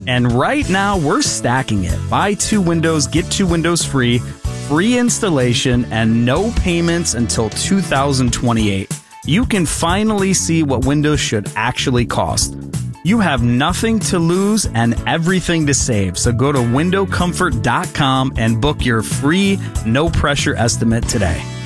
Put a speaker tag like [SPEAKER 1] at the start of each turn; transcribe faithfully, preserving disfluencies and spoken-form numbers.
[SPEAKER 1] And right now, we're stacking it. Buy two windows, get two windows free, free installation, and no payments until two thousand twenty-eight. You can finally see what windows should actually cost. You have nothing to lose and everything to save. So go to window comfort dot com and book your free, no-pressure estimate today.